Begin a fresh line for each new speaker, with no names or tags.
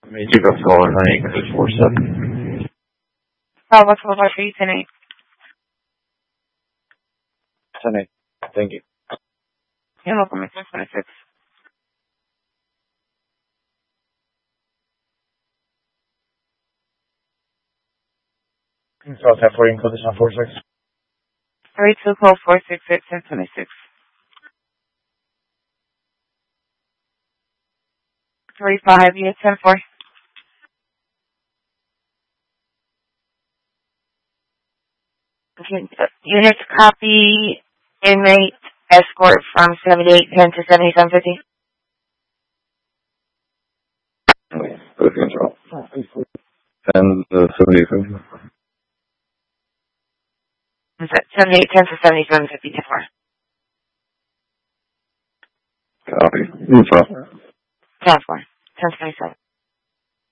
Major Gulf Caller 98647.
What's the bar for you tonight?
10-8. Thank you.
You're welcome, it's 26.
So I'll have for you and code this on 46.
32-466 and 26. 35, you 10-4. Units copy inmate escort from 7810 to 7750.
Good control. And 7850.
Is that 7810 to 7750 10-4?
Copy. Info.
10-4. 1027.